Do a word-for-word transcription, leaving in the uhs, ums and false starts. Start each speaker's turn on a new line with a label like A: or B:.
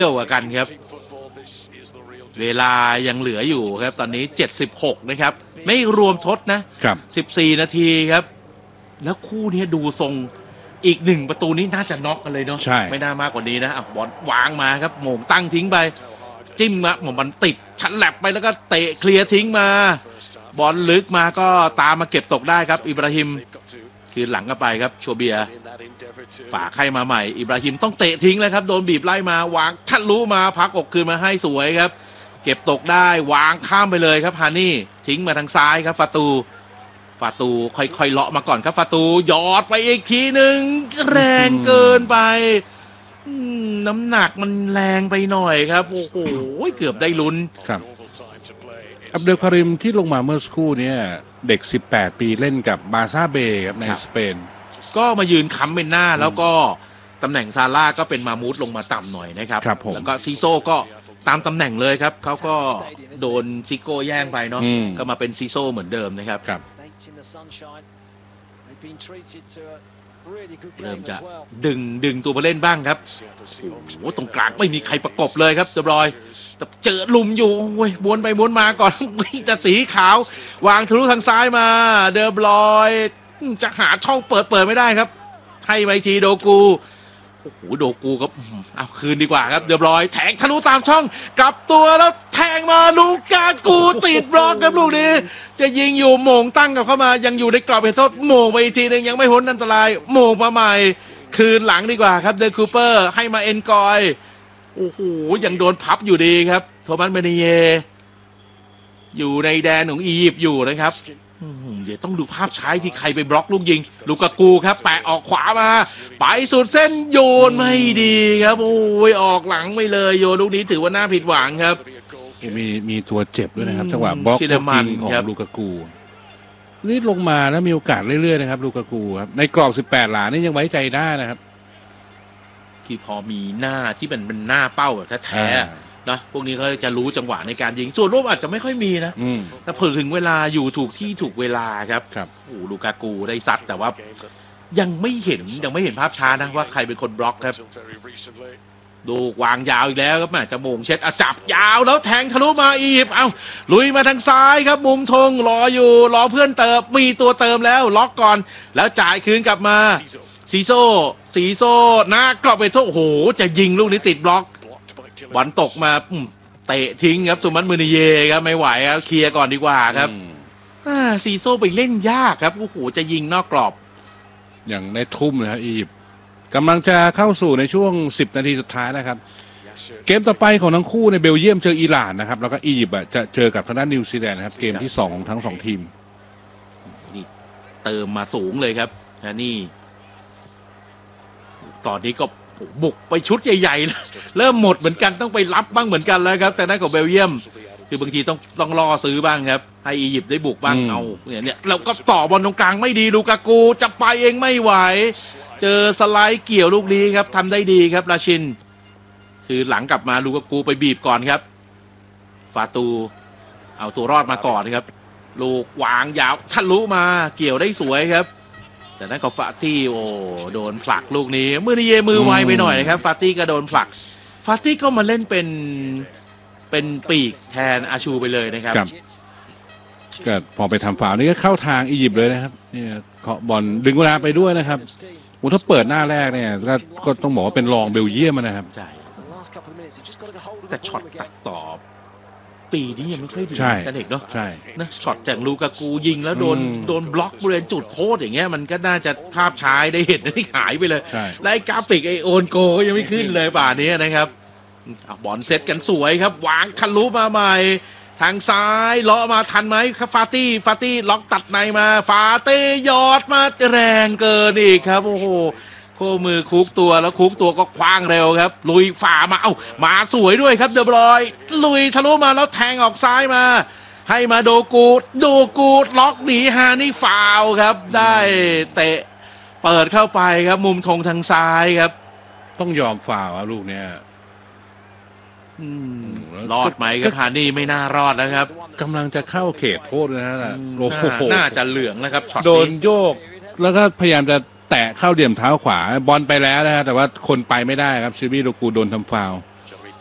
A: เท่ากันครับเวลายังเหลืออยู่ครับตอนนี้เจ็ดสิบหกนะครับไม่รวมทดนะครับสิบสี่นาทีครับแล้วคู่นี้ดูทรงอีกหนึ่งประตูนี้น่าจะน็อกกันเลยเนาะไม่น่ามากกว่านี้นะอ่ะบอลวางมาครับโหม่งตั้งทิ้งไปจิ้มมาบอลติดชันแลบไปแล้วก็เตะเคลียร์ทิ้งมาบอลลึกมาก็ตามมาเก็บตกได้ครับอิบราฮิมคืนหลังก็ไปครับชัวเบียฝากให้มาใหม่อิบราฮิมต้องเตะทิ้งเลยครับโดนบีบไล่มาวางทะลุมาพักอกคืนมาให้สวยครับเก็บตกได้วางข้ามไปเลยครับฮานี่ทิ้งมาทางซ้ายครับฟาตูฟาตูค่อยๆเลาะมาก่อนครับฟาตูยอดไปอีกทีหนึ่งแรงเกินไปน้ำหนักมันแรงไปหน่อยครับโอ้โหเกือบได้ลุ้น
B: ครับอับเดลคาริมที่ลงมาเมื่อสักครู่นี้เด็กสิบแปดปีเล่นกับบาซ่าเบครับในสเปน
A: ก็มายืนค้ำเป็นหน้าแล้วก็ตำแหน่งซาร่าก็เป็นมามูดลงมาต่ำหน่อยนะครับแล้วก็ซีโซ่ก็ตามตำแหน่งเลยครับเขาก็โดนซิโก้แย่งไปเนาะก็มาเป็นซีโซ่เหมือนเดิมนะครับเริ่มจะดึงดึงตัวมาเล่นบ้างครับโอ้ตรงกลางไม่มีใครประกบเลยครับเดบรอยเจอลุมอยู่โอ้ยวนไปวนมาก่อนจะสีขาววางทะลุทางซ้ายมาเดบรอยจะหาช่องเปิดเปิดไม่ได้ครับให้ไมทีโดกูโอ้โหโดกูครับเอาคืนดีกว่าครับเดบรอยแทงทะลุตามช่องกลับตัวแล้วแทงมาลูกากูติดบล็อกครับลูกนี้จะยิงอยู่โมงตั้งกับเข้ามายังอยู่ในกรอบเขตโทษโมงไปอีกทีนึงยังไม่พ้นอันตรายโมงมาใหม่คืนหลังดีกว่าครับเดนคูเปอร์ให้มาเอ็นกอยโอ้โหยังโดนพับอยู่ดีครับโทมัสเมเนเยอยู่ในแดนของอียิปต์อยู่นะครับเดี๋ยวต้องดูภาพช้าที่ใครไปบล็อกลูกยิงลูกากูครับแปะออกขวามาไปสุดเส้นโยนไม่ดีครับโอ้ยออกหลังไม่เลยโยนลูกนี้ถือว่าน่าผิดหวังครับ
B: มีมีตัวเจ็บด้วยนะครับจังหวะบล็อกลูกยิงของลูกากูนี่ลงมาแล้วมีโอกาสเรื่อยๆนะครับลูกากูครับในกรอบสิบแปดหลานี่ยังไว้ใจได้นะครับ
A: ที่พอมีหน้าที่เป็นเป็นหน้าเป้าแบบแท้ๆนะพวกนี้เขาจะรู้จังหวะในการยิงส่วนรูปอาจจะไม่ค่อยมีนะแต่พอถึงเวลาอยู่ถูกที่ถูกเวลาครับ
B: ครับ
A: โอ้ลูกากูได้ซัดแต่ว่ายังไม่เห็นยังไม่เห็นภาพช้านะว่าใครเป็นคนบล็อกครับดูวางยาวอีกแล้วครับแม่จะโมงเช็ดจับยาวแล้วแทงทะลุมาอียิปต์เอาลุยมาทางซ้ายครับมุมธงรออยู่รอเพื่อนเติมมีตัวเติมแล้วล็อกก่อนแล้วจ่ายคืนกลับมาซีโซ่ซีโซ่หน้ากรอบไปโทษโอ้โหจะยิงลูกนี้ติดบล็อกบอลตกมาเตะทิ้งครับโทมัสเมเนเยครับไม่ไหวครับเคลียร์ก่อนดีกว่าครับซีโซ่ไปเล่นยากครับโอ้โหจะยิงนอกกรอบ
B: อย่างในทุ่มนะครับอียิปต์กำลังจะเข้าสู่ในช่วงสิบนาทีสุดท้ายนะครับเกมต่อไปของทั้งคู่ในเบลเยียมเจออิหร่านนะครับแล้วก็อียิปต์จะเจอกับทางด้านนิวซีแลนด์นะครับเกมที่สองของทั้งสองทีม
A: นี่เติมมาสูงเลยครับนะนี่ตอนนี้ก็บุกไปชุดใหญ่ๆเริ่มหมดเหมือนกันต้องไปรับบ้างเหมือนกันแล้วครับแต่นั่นของเบลเยียมคือบางทีต้องต้องรอซื้อบ้างครับให้อียิปต์ได้บุกบ้างเอาเนี่ยเนี่ยเราก็ต่อบอลตรงกลางไม่ดีลูกากูจะไปเองไม่ไหวเจอสไลด์เกี่ยวลูกนี้ครับทำได้ดีครับราชินคือหลังกลับมาลูกากูไปบีบก่อนครับฟาตูเอาตัวรอดมาก่อนครับลูกวางยาวทะลุมาเกี่ยวได้สวยครับแต่นั่นก็ฟาตี้โอ้โดนผลักลูกนี้มือนี่เยมือไวไปหน่อยนะครับฟาตี้ก็โดนผลักฟาตี้ก็มาเล่นเป็นเป็นปีกแทนอาชูไปเลยนะครับ
B: ก็พอไปทำฟาวล์นี่ก็เข้าทางอียิปต์เลยนะครับเนี่ยเคาะบอลดึงเวลาไปด้วยนะครับโอ้ถ้าเปิดหน้าแรกเนี่ยก็ก็ต้องบอกว่าเป็นรองเบลเยียมนะครับ
A: ใช่แต่ช็อตตัดต่อปีนี้ยังไม่ค่อยดีกันเอกเนาะ
B: ใช่
A: นะช็อตจากลูกากูยิงแล้วโดนโดนบล็อกบริเวณจุดโทษอย่างเงี้ยมันก็น่าจะภาพช้าได้เห็นที่หายไปเลยและไอ้กราฟิกไอโอนโกก็ยังไม่ขึ้นเลยป่านนี้นะครับบอลเซตกันสวยครับวางทะลุมาใหม่ทางซ้ายเลาะมาทันไหมครับฟาตี้ฟาตี้ล็อกตัดในมาฟาตี้ยอดมาแรงเกินอีกครับโอ้โหโค้มือคุกตัวแล้วคุกตัวก็คว้างเร็วครับลุยฝ่ามาเอ้ามาสวยด้วยครับเดบรอยลุยทะลุมาแล้วแทงออกซ้ายมาให้มาโดกูดโดกูดล็อกหนีฮานี่ฟาวครับได้เตะเปิดเข้าไปครับมุมธงทางซ้ายครับ
B: ต้องยอมฟาวลูกเนี้ย
A: รอดไหมครับฮานี่ไม่น่ารอดนะครับ
B: กำลังจะเข้าเขตโทษนะฮะ
A: โอ้โหน่าจะเหลืองนะครับช็อตนี้
B: โดนโยกแล้วก็พยายามจะแตะเข้าเหลี่ยมเท้าขวาบอลไปแล้วนะฮะแต่ว่าคนไปไม่ได้ครับชิบี้โดกูโดนทำฟาวล์